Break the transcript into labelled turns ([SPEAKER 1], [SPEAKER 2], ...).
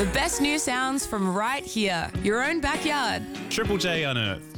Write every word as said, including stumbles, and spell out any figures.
[SPEAKER 1] The best new sounds from right here, your own backyard.
[SPEAKER 2] Triple J Unearthed.